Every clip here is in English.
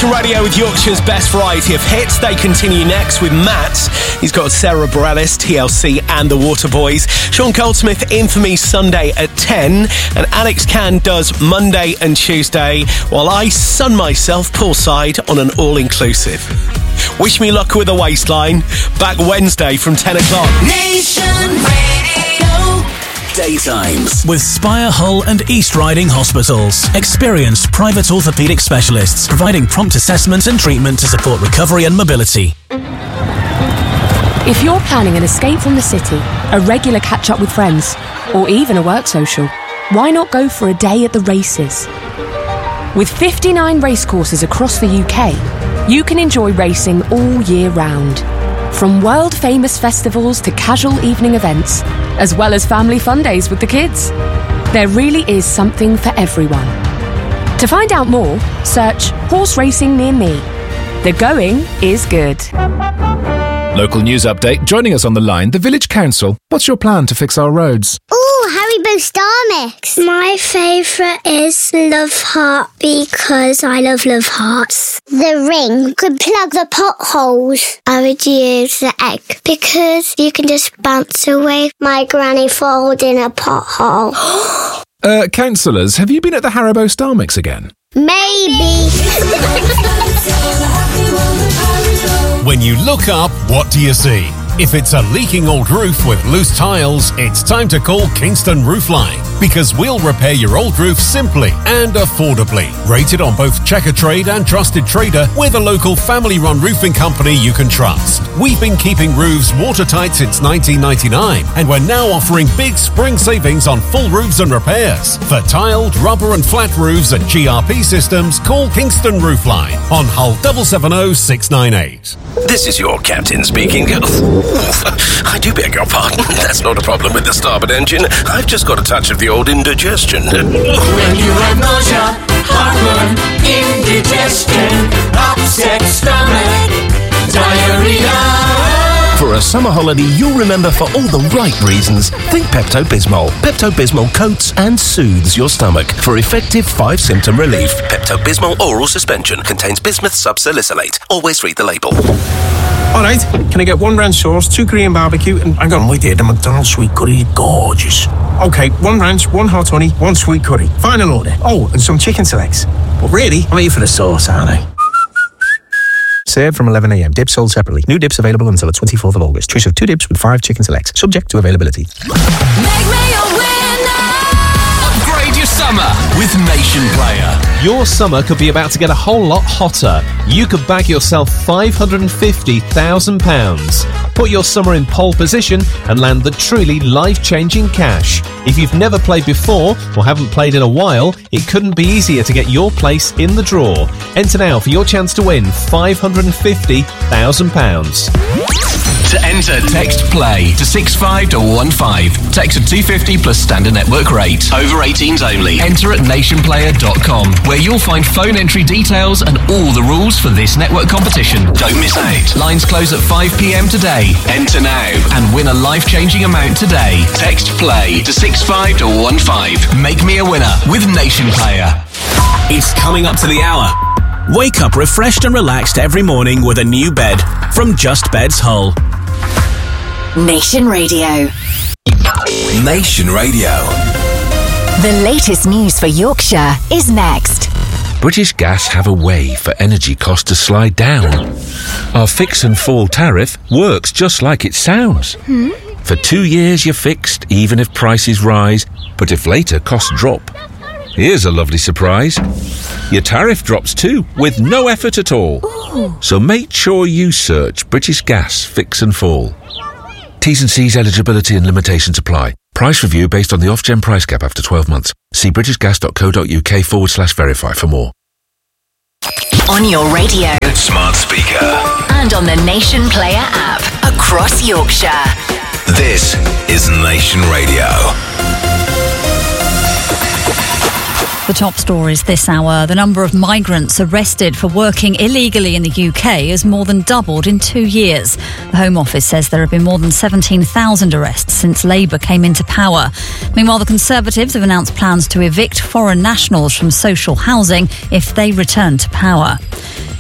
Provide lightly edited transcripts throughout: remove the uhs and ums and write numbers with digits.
Nation Radio with Yorkshire's best variety of hits. They continue next with Matt. He's got Sarah Bareilles, TLC and the Waterboys. Sean Goldsmith in for me Sunday at 10. And Alex Can does Monday and Tuesday, while I sun myself poolside on an all-inclusive. Wish me luck with the waistline. Back Wednesday from 10 o'clock. Nation Radio. Daytimes. With Spire, Hull and East Riding Hospitals. Experienced private orthopaedic specialists providing prompt assessment and treatment to support recovery and mobility. If you're planning an escape from the city, a regular catch-up with friends, or even a work social, why not go for a day at the races? With 59 racecourses across the UK, you can enjoy racing all year round. From world-famous festivals to casual evening events, as well as family fun days with the kids. There really is something for everyone. To find out more, search Horse Racing Near Me. The going is good. Local news update. Joining us on the line, the Village Council. What's your plan to fix our roads? Haribo Star Mix. My favourite is Love Heart because I love Hearts. The ring could plug the potholes. I would use the egg because you can just bounce away my granny falls in a pothole. Councillors, have you been at the Haribo Star Mix again? Maybe. When you look up, what do you see? If it's a leaking old roof with loose tiles, it's time to call Kingston Roofline, because we'll repair your old roof simply and affordably. Rated on both Checkatrade and Trusted Trader, we're the local family-run roofing company you can trust. We've been keeping roofs watertight since 1999, and we're now offering big spring savings on full roofs and repairs. For tiled, rubber and flat roofs and GRP systems, call Kingston Roofline on Hull 770 698. This is your captain speaking. I do beg your pardon. That's not a problem with the starboard engine. I've just got a touch of the old indigestion. When you have nausea, heartburn, indigestion, upset stomach, diarrhea. For a summer holiday you'll remember for all the right reasons, think Pepto-Bismol. Pepto-Bismol coats and soothes your stomach for effective 5-symptom relief. Pepto-Bismol oral suspension contains bismuth subsalicylate. Always read the label. Alright, can I get 1 ranch sauce, 2 Korean barbecue, and hang on, wait there, the McDonald's sweet curry is gorgeous. Okay, 1 ranch, 1 hot honey, 1 sweet curry. Final order. Oh, and some chicken selects. But really, I'm here for the sauce, aren't I? Served from 11 a.m. Dips sold separately. New dips available until the 24th of August. Choice of 2 dips with 5 chicken selects. Subject to availability. Make me a winner. Upgrade your summer with Nation Player. Your summer could be about to get a whole lot hotter. You could bag yourself £550,000. Put your summer in pole position and land the truly life-changing cash. If you've never played before or haven't played in a while, it couldn't be easier to get your place in the draw. Enter now for your chance to win £550,000. To enter, text PLAY to 65215. Text at 250 plus standard network rate. Over 18s only. Enter at nationplayer.com, where you'll find phone entry details and all the rules for this network competition. Don't miss out. Lines close at 5 p.m. today. Enter now and win a life-changing amount today. Text PLAY to 65215. Make me a winner with Nation Player. It's coming up to the hour. Wake up refreshed and relaxed every morning with a new bed from Just Beds Hull. Nation Radio. Nation Radio. The latest news for Yorkshire is next. British Gas have a way for energy costs to slide down. Our fix and fall tariff works just like it sounds. For 2 years you're fixed, even if prices rise, but if later costs drop. Here's a lovely surprise. Your tariff drops too, with no effort at all. Ooh. So make sure you search British Gas Fix and Fall. T's and C's, eligibility and limitations apply. Price review based on the off-gen price cap after 12 months. See britishgas.co.uk/verify for more. On your radio. Smart speaker. And on the Nation Player app. Across Yorkshire. This is Nation Radio. The top stories this hour. The number of migrants arrested for working illegally in the UK has more than doubled in 2 years. The Home Office says there have been more than 17,000 arrests since Labour came into power. Meanwhile, the Conservatives have announced plans to evict foreign nationals from social housing if they return to power.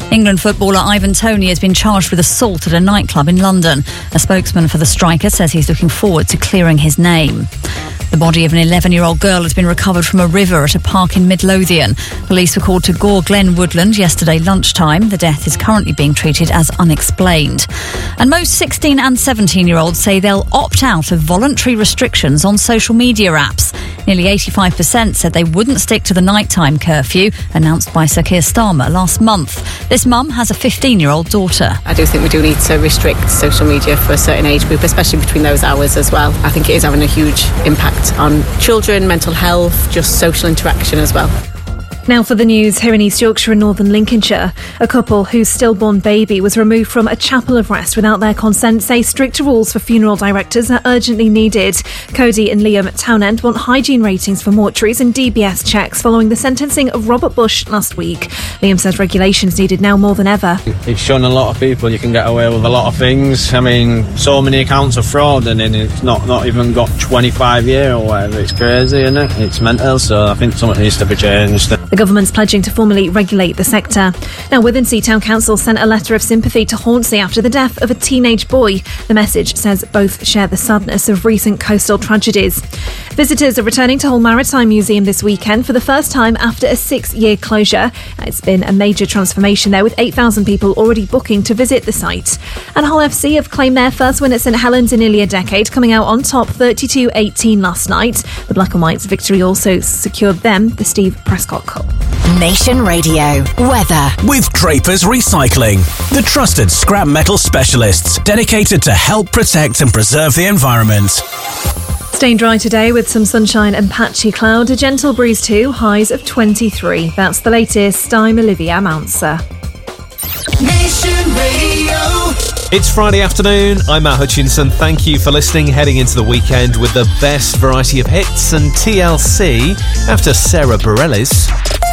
England footballer Ivan Toney has been charged with assault at a nightclub in London. A spokesman for the striker says he's looking forward to clearing his name. The body of an 11-year-old girl has been recovered from a river at a park in Midlothian. Police were called to Gore Glen Woodland yesterday lunchtime. The death is currently being treated as unexplained. And most 16 and 17-year-olds say they'll opt out of voluntary restrictions on social media apps. Nearly 85% said they wouldn't stick to the nighttime curfew announced by Sir Keir Starmer last month. This mum has a 15-year-old daughter. I do think we do need to restrict social media for a certain age group, especially between those hours as well. I think it is having a huge impact on children, mental health, just social interaction as well. Now for the news here in East Yorkshire and Northern Lincolnshire. A couple whose stillborn baby was removed from a chapel of rest without their consent say stricter rules for funeral directors are urgently needed. Cody and Liam Townend want hygiene ratings for mortuaries and DBS checks following the sentencing of Robert Bush last week. Liam says regulations needed now more than ever. It's shown a lot of people you can get away with a lot of things. I mean, so many accounts of fraud and it's not even got 25 years or whatever. It's crazy, isn't it? It's mental, so I think something needs to be changed. The government's pledging to formally regulate the sector. Now, Withensea Town Council sent a letter of sympathy to Hornsey after the death of a teenage boy. The message says both share the sadness of recent coastal tragedies. Visitors are returning to Hull Maritime Museum this weekend for the first time after a 6-year closure. It's been a major transformation there, with 8,000 people already booking to visit the site. And Hull FC have claimed their first win at St Helens in nearly a decade, coming out on top 32-18 last night. The Black and White's victory also secured them the Steve Prescott Cup. Nation Radio weather with Drapers Recycling, the trusted scrap metal specialists dedicated to help protect and preserve the environment. Staying dry today with some sunshine and patchy cloud, a gentle breeze too, highs of 23. That's the latest. I'm Olivia Mounser. Nation Radio. It's Friday afternoon. I'm Matt Hutchinson. Thank you for listening. Heading into the weekend with the best variety of hits and TLC after Sarah Bareilles.